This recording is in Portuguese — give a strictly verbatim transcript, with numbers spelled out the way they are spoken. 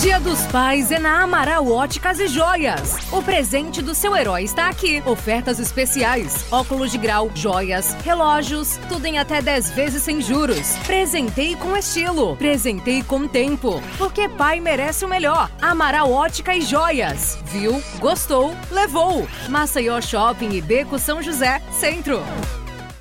Dia dos Pais é na Amaral Óticas e Joias. O presente do seu herói está aqui. Ofertas especiais, óculos de grau, joias, relógios, tudo em até dez vezes sem juros. Presentei com estilo, presentei com tempo, porque pai merece o melhor. Amaral Ótica e Joias. Viu? Gostou? Levou. Maceió Shopping e Beco São José, Centro.